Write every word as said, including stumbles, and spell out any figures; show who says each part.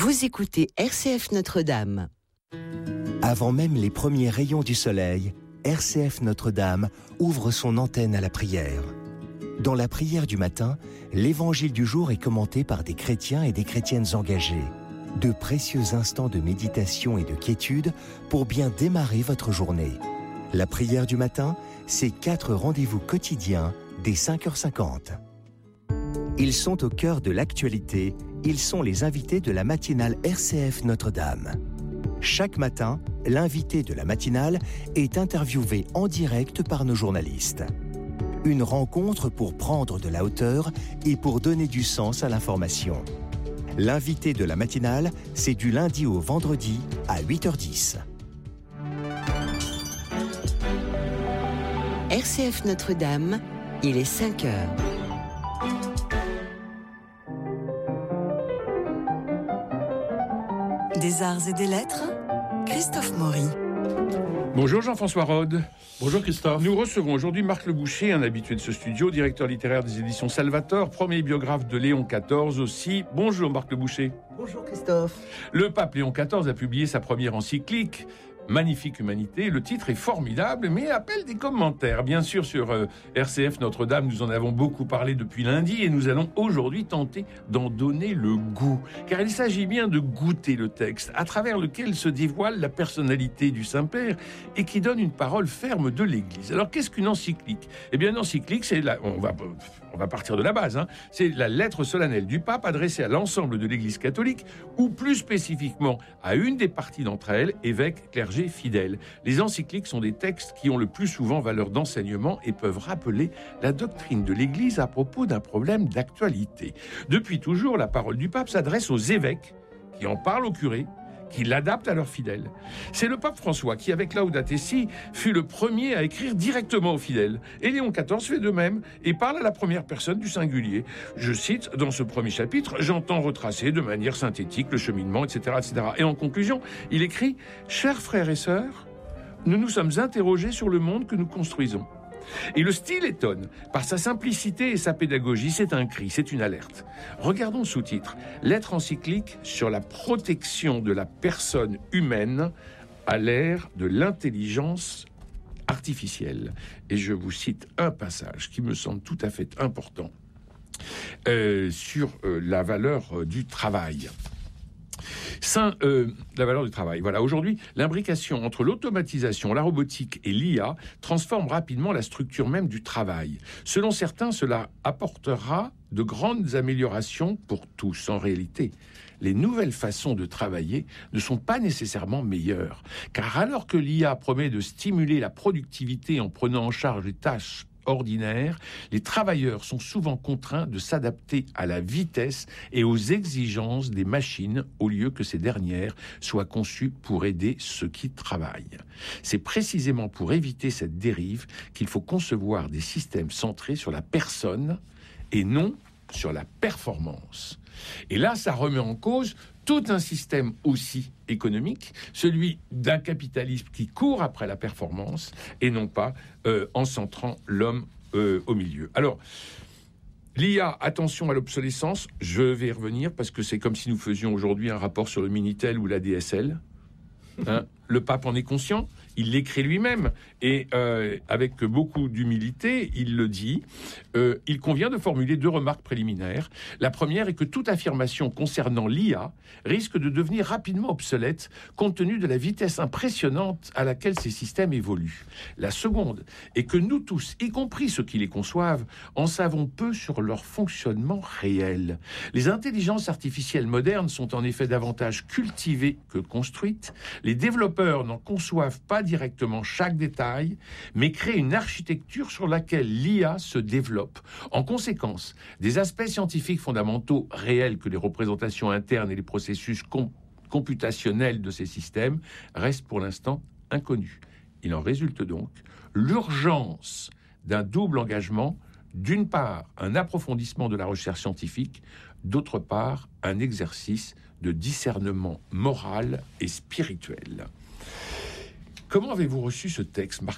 Speaker 1: Vous écoutez R C F Notre-Dame.
Speaker 2: Avant même les premiers rayons du soleil, R C F Notre-Dame ouvre son antenne à la prière. Dans la prière du matin, l'évangile du jour est commenté par des chrétiens et des chrétiennes engagés. De précieux instants de méditation et de quiétude pour bien démarrer votre journée. La prière du matin, c'est quatre rendez-vous quotidiens dès cinq heures cinquante. Ils sont au cœur de l'actualité, ils sont les invités de la matinale R C F Notre-Dame. Chaque matin, l'invité de la matinale est interviewé en direct par nos journalistes. Une rencontre pour prendre de la hauteur et pour donner du sens à l'information. L'invité de la matinale, c'est du lundi au vendredi à huit heures dix.
Speaker 1: R C F Notre-Dame, il est cinq heures.
Speaker 3: Des arts et des lettres, Christophe Maury.
Speaker 4: Bonjour Jean-François Rode.
Speaker 5: Bonjour Christophe.
Speaker 4: Nous recevons aujourd'hui Marc Le Boucher, un habitué de ce studio, directeur littéraire des éditions Salvator, premier biographe de Léon quatorze aussi. Bonjour Marc Le Boucher.
Speaker 6: Bonjour Christophe.
Speaker 4: Le pape Léon quatorze a publié sa première encyclique, Magnifique Humanité. Le titre est formidable, mais appelle des commentaires. Bien sûr, sur euh, R C F Notre-Dame, nous en avons beaucoup parlé depuis lundi et nous allons aujourd'hui tenter d'en donner le goût. Car il s'agit bien de goûter le texte, à travers lequel se dévoile la personnalité du Saint-Père et qui donne une parole ferme de l'Église. Alors, qu'est-ce qu'une encyclique ? Eh bien, une encyclique, c'est la... on va, on va partir de la base, hein. C'est la lettre solennelle du pape adressée à l'ensemble de l'Église catholique, ou plus spécifiquement à une des parties d'entre elles, évêques, clergés, fidèles. Les encycliques sont des textes qui ont le plus souvent valeur d'enseignement et peuvent rappeler la doctrine de l'Église à propos d'un problème d'actualité. Depuis toujours, la parole du pape s'adresse aux évêques, qui en parlent aux curés, qui l'adaptent à leurs fidèles. C'est le pape François qui, avec Laudato Si, fut le premier à écrire directement aux fidèles. Et Léon quatorze fait de même et parle à la première personne du singulier. Je cite, dans ce premier chapitre, « J'entends retracer de manière synthétique le cheminement, et cetera, et cetera » Et en conclusion, il écrit « Chers frères et sœurs, nous nous sommes interrogés sur le monde que nous construisons. » Et le style étonne. Par sa simplicité et sa pédagogie, c'est un cri, c'est une alerte. Regardons le sous-titre. Lettre encyclique sur la protection de la personne humaine à l'ère de l'intelligence artificielle. Et je vous cite un passage qui me semble tout à fait important euh, sur euh, la valeur euh, du travail. Saint, euh, la valeur du travail. Voilà. Aujourd'hui, l'imbrication entre l'automatisation, la robotique et l'I A transforme rapidement la structure même du travail. Selon certains, cela apportera de grandes améliorations pour tous. En réalité, les nouvelles façons de travailler ne sont pas nécessairement meilleures. Car alors que l'I A promet de stimuler la productivité en prenant en charge les tâches ordinaires, les travailleurs sont souvent contraints de s'adapter à la vitesse et aux exigences des machines au lieu que ces dernières soient conçues pour aider ceux qui travaillent. C'est précisément pour éviter cette dérive qu'il faut concevoir des systèmes centrés sur la personne et non sur la performance. Et là, ça remet en cause tout un système aussi économique, celui d'un capitalisme qui court après la performance et non pas euh, en centrant l'homme euh, au milieu. Alors, l'I A, attention à l'obsolescence, je vais y revenir parce que c'est comme si nous faisions aujourd'hui un rapport sur le Minitel ou la D S L. Hein, le pape en est conscient, il l'écrit lui-même et euh, avec beaucoup d'humilité, il le dit. Euh, il convient de formuler deux remarques préliminaires. La première est que toute affirmation concernant l'I A risque de devenir rapidement obsolète compte tenu de la vitesse impressionnante à laquelle ces systèmes évoluent. La seconde est que nous tous, y compris ceux qui les conçoivent, en savons peu sur leur fonctionnement réel. Les intelligences artificielles modernes sont en effet davantage cultivées que construites. Les développeurs n'en conçoivent pas directement chaque détail, mais créent une architecture sur laquelle l'I A se développe. En conséquence, des aspects scientifiques fondamentaux réels que les représentations internes et les processus com- computationnels de ces systèmes restent pour l'instant inconnus. Il en résulte donc l'urgence d'un double engagement, d'une part un approfondissement de la recherche scientifique, d'autre part un exercice de discernement moral et spirituel. Comment avez-vous reçu ce texte, Marc